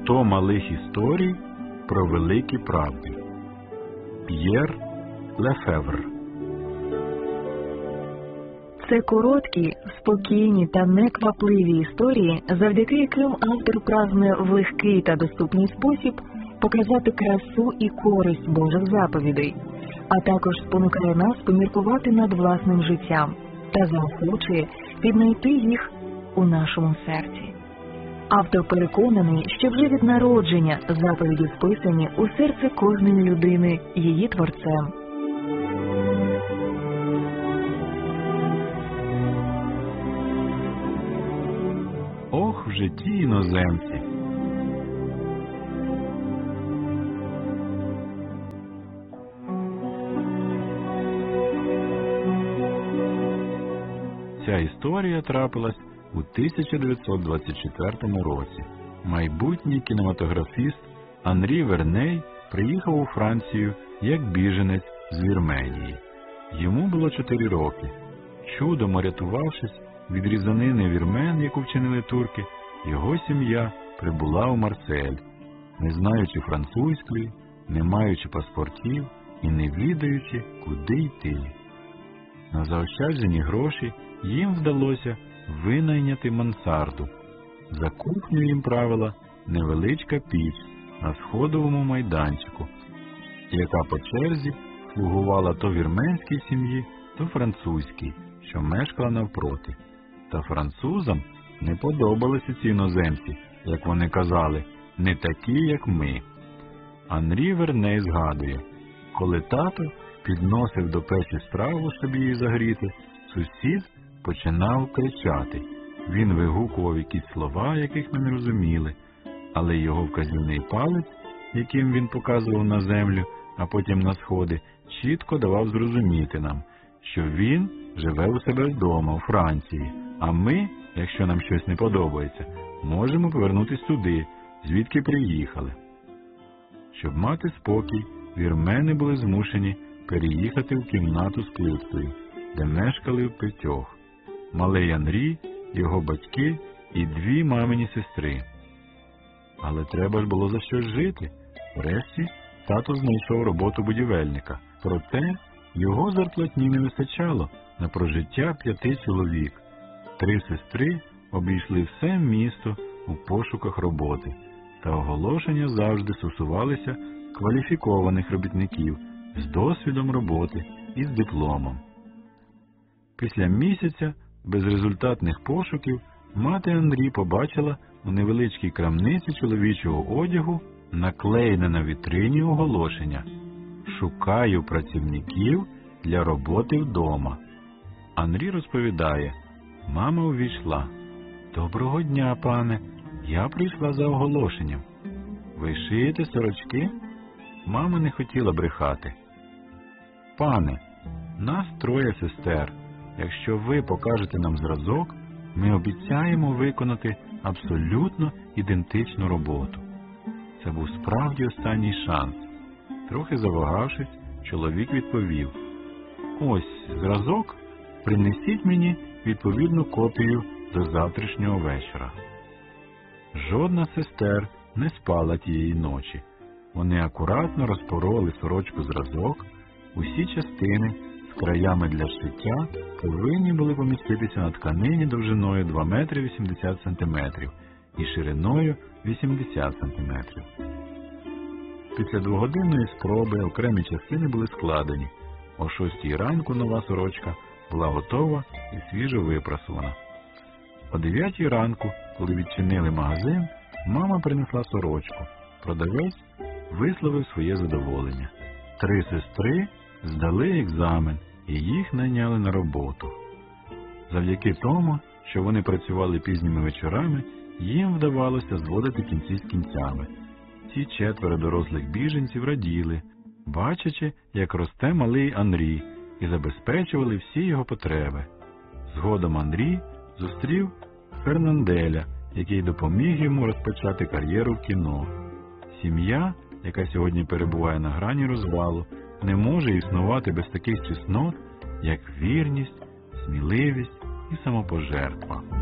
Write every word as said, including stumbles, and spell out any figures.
Сто малих історій про великі правди. П'єр Лефевр. Це короткі, спокійні та неквапливі історії, завдяки яким автор прагне в легкий та доступний спосіб показати красу і користь Божих заповідей, а також спонукає нас поміркувати над власним життям та заохочує віднайти їх у нашому серці. Автор переконаний, що вже від народження заповіді вписані у серце кожної людини її творцем. Ох, в житті іноземці. Ця історія трапилась у тисяча дев'ятсот двадцять четвертому році. Майбутній кінематографіст Анрі Верней приїхав у Францію як біженець з Вірменії. Йому було чотири роки. Чудом урятувавшись від різанини вірмен, яку вчинили турки, його сім'я прибула у Марсель, не знаючи французької, не маючи паспортів і не відаючи, куди йти. На заощаджені гроші їм вдалося винайняти мансарду. За кухню їм правила невеличка піч на сходовому майданчику, яка по черзі слугувала то вірменській сім'ї, то французькій, що мешкала навпроти. Та французам не подобалися ці іноземці, як вони казали, не такі, як ми. Анрі Верней згадує, коли тато підносив до печі страву, щоб її загріти, сусід починав кричати. Він вигукував якісь слова, яких ми не розуміли, але його вказівний палець, яким він показував на землю, а потім на сходи, чітко давав зрозуміти нам, що він живе у себе вдома, у Франції, а ми, якщо нам щось не подобається, можемо повернутися туди, звідки приїхали. Щоб мати спокій, вірмени були змушені переїхати в кімнату з плиткою, де мешкали в п'ятьох. Малий Анрі, його батьки і дві мамині сестри. Але треба ж було за щось жити. Врешті тато знайшов роботу будівельника. Проте його зарплатні не вистачало на прожиття п'яти чоловік. Три сестри обійшли все місто у пошуках роботи, та оголошення завжди стосувалися кваліфікованих робітників з досвідом роботи і з дипломом. Після місяця безрезультатних пошуків мати Анрі побачила у невеличкій крамниці чоловічого одягу наклеєне на вітрині оголошення «Шукаю працівників для роботи вдома». Анрі розповідає, мама увійшла. «Доброго дня, пане, я прийшла за оголошенням». «Ви шиєте сорочки?» Мама не хотіла брехати. «Пане, нас троє сестер. Якщо ви покажете нам зразок, ми обіцяємо виконати абсолютно ідентичну роботу». Це був справді останній шанс. Трохи завагавшись, чоловік відповів: «Ось зразок, принесіть мені відповідну копію до завтрашнього вечора». Жодна з сестер не спала тієї ночі. Вони акуратно розпороли сорочку зразок, усі частини з краями для шиття повинні були поміститися на тканині довжиною два метри вісімдесят сантиметрів і шириною вісімдесят сантиметрів. Після двогодинної спроби окремі частини були складені. О шостій ранку нова сорочка була готова і свіжо випрасована. О дев'ятій ранку, коли відчинили магазин, мама принесла сорочку. Продавець висловив своє задоволення. Три сестри здали екзамен і їх найняли на роботу. Завдяки тому, що вони працювали пізніми вечорами, їм вдавалося зводити кінці з кінцями. Ці четверо дорослих біженців раділи, бачачи, як росте малий Анрі, і забезпечували всі його потреби. Згодом Анрі зустрів Фернанделя, який допоміг йому розпочати кар'єру в кіно. Сім'я, яка сьогодні перебуває на грані розвалу, не може існувати без таких чеснот, як вірність, сміливість і самопожертва.